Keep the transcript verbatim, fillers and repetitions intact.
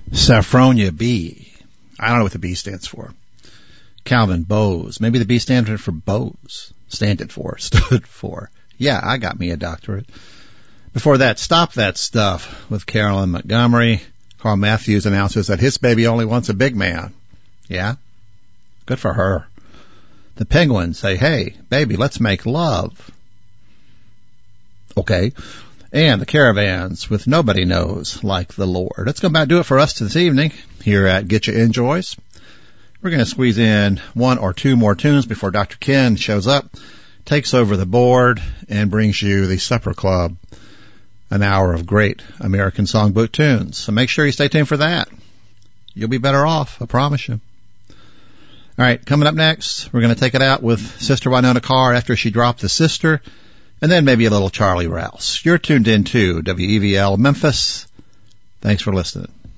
Saffronia B. I don't know what the B stands for. Calvin Bose. Maybe the B stands for Bose. Standed for. Stood for. Yeah, I got me a doctorate. Before that, Stop That Stuff with Carolyn Montgomery. Carl Matthews announces that his baby only wants a big man. Yeah? Good for her. The Penguins say, hey, baby, let's make love. Okay. And the Caravans with Nobody Knows Like the Lord. That's going to about do it for us this evening here at Get You Enjoys. We're going to squeeze in one or two more tunes before Doctor Ken shows up, takes over the board, and brings you the Supper Club, an hour of great American songbook tunes. So make sure you stay tuned for that. You'll be better off, I promise you. All right, coming up next, we're going to take it out with Sister Winona Carr after she dropped the sister, and then maybe a little Charlie Rouse. You're tuned in to W E V L Memphis. Thanks for listening.